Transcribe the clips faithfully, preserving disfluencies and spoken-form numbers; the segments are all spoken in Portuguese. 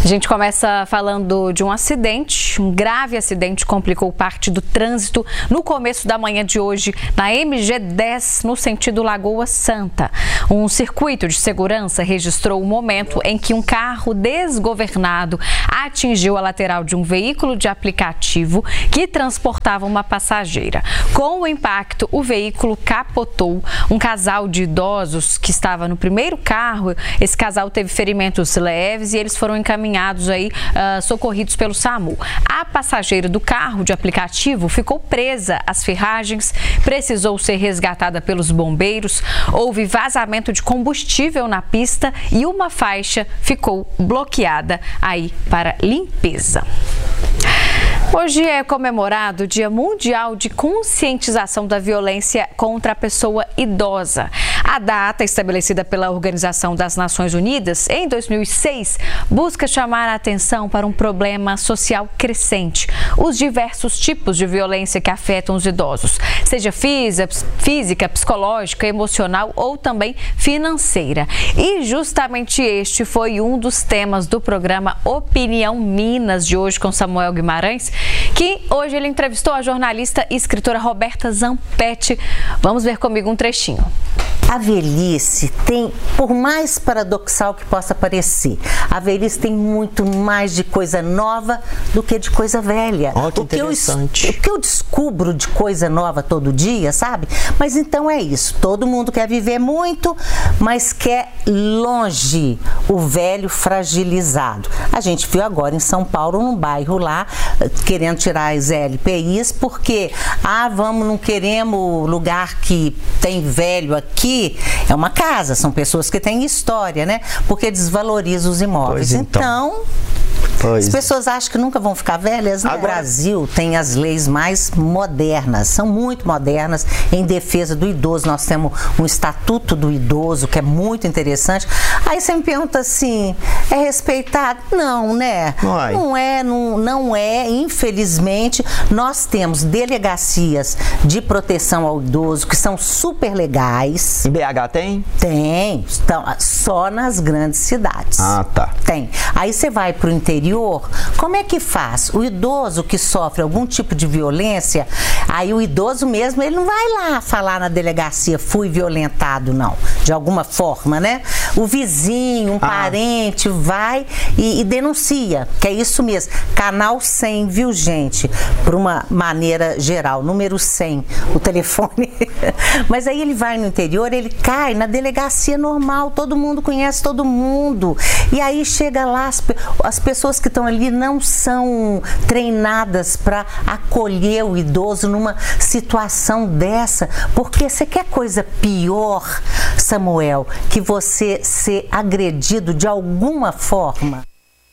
A gente começa falando de um acidente, um grave acidente complicou parte do trânsito no começo da manhã de hoje na M G dez, no sentido Lagoa Santa. Um circuito de segurança registrou o momento em que um carro desgovernado atingiu a lateral de um veículo de aplicativo que transportava uma passageira. Com o impacto, o veículo capotou. Um casal de idosos que estava no primeiro carro, esse casal teve ferimentos leves e eles foram encaminhados aí, uh, socorridos pelo SAMU. A passageira do carro de aplicativo ficou presa às ferragens, precisou ser resgatada pelos bombeiros, houve vazamento de combustível na pista e uma faixa ficou bloqueada aí para limpeza. Hoje é comemorado o Dia Mundial de Conscientização da Violência contra a Pessoa Idosa. A data, estabelecida pela Organização das Nações Unidas em dois mil e seis, busca chamar a atenção para um problema social crescente: os diversos tipos de violência que afetam os idosos, seja física, psicológica, emocional ou também financeira. E justamente este foi um dos temas do programa Opinião Minas de hoje com Samuel Guimarães, que hoje ele entrevistou a jornalista e escritora Roberta Zampetti. Vamos ver comigo um trechinho. A velhice tem, por mais paradoxal que possa parecer, a velhice tem muito mais de coisa nova do que de coisa velha. Oh, que o, que eu, interessante. o que eu descubro de coisa nova todo dia, sabe? Mas então é isso, todo mundo quer viver muito, mas quer longe o velho fragilizado. A gente viu agora em São Paulo, num bairro lá, querendo tirar as L P Is, porque, ah, vamos, não queremos lugar que tem velho aqui. É uma casa, são pessoas que têm história, né? Porque desvaloriza os imóveis. Pois então, então pois. As pessoas acham que nunca vão ficar velhas. No Agora... Brasil tem as leis mais modernas, são muito modernas em defesa do idoso. Nós temos um Estatuto do Idoso que é muito interessante. Aí você me pergunta assim, é respeitado? Não, né? Não é, não é, não, não é. Infelizmente, nós temos delegacias de proteção ao idoso que são super legais. Em B H tem? Tem, então, só nas grandes cidades. Ah, tá. Tem. Aí você vai para o interior, como é que faz? O idoso que sofre algum tipo de violência, aí o idoso mesmo, ele não vai lá falar na delegacia, fui violentado, não. De alguma forma, né? O vizinho, um ah. parente vai e, e denuncia, que é isso mesmo. Canal cem, viu, gente? Por uma maneira geral, número cem, o telefone. Mas aí ele vai no interior, ele cai na delegacia normal, todo mundo conhece todo mundo. E aí chega lá, as, as pessoas que estão ali não são treinadas para acolher o idoso numa situação dessa. Porque você quer coisa pior, Samuel, que você ser agredido de alguma forma?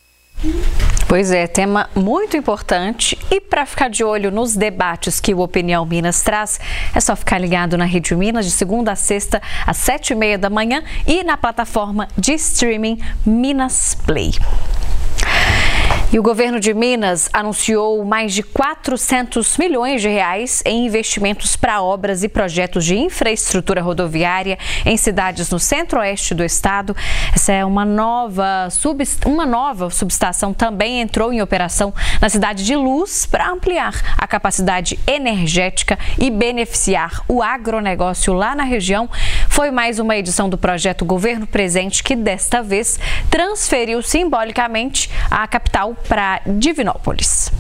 Pois é, tema muito importante, e para ficar de olho nos debates que o Opinião Minas traz, é só ficar ligado na Rede Minas de segunda a sexta às sete e meia da manhã e na plataforma de streaming Minas Play. E o governo de Minas anunciou mais de quatrocentos milhões de reais em investimentos para obras e projetos de infraestrutura rodoviária em cidades no centro-oeste do estado. Essa é uma nova, sub, uma nova subestação também entrou em operação na cidade de Luz para ampliar a capacidade energética e beneficiar o agronegócio lá na região. Foi mais uma edição do projeto Governo Presente que desta vez transferiu simbolicamente a capital para Divinópolis.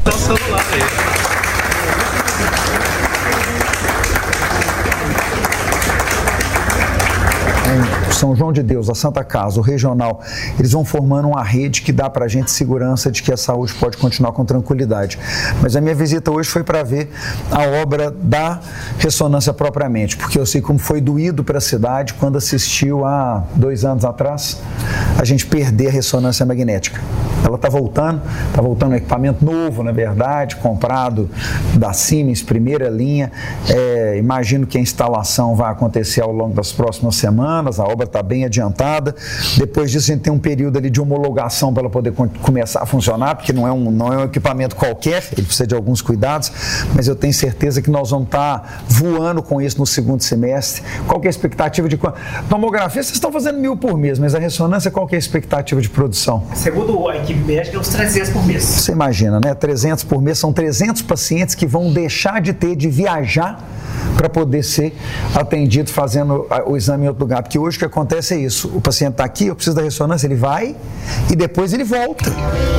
São João de Deus, a Santa Casa, o regional, eles vão formando uma rede que dá para a gente segurança de que a saúde pode continuar com tranquilidade. Mas a minha visita hoje foi para ver a obra da ressonância propriamente, porque eu sei como foi doído para a cidade quando assistiu há dois anos atrás a gente perder a ressonância magnética. Ela está voltando, está voltando um equipamento novo, na verdade, comprado da Siemens, primeira linha. É, imagino que a instalação vai acontecer ao longo das próximas semanas, a obra obra está bem adiantada. Depois disso, a gente tem um período ali de homologação para ela poder começar a funcionar, porque não é, um, não é um equipamento qualquer, ele precisa de alguns cuidados, mas eu tenho certeza que nós vamos estar voando com isso no segundo semestre. Qual que é a expectativa de... Tomografia, vocês estão fazendo mil por mês, mas a ressonância, qual que é a expectativa de produção? Segundo a equipe médica, é uns trezentos por mês. Você imagina, né? trezentos por mês, são trezentos pacientes que vão deixar de ter, de viajar para poder ser atendido fazendo o exame em outro lugar. Porque hoje o que acontece é isso, o paciente está aqui, eu preciso da ressonância, ele vai e depois ele volta.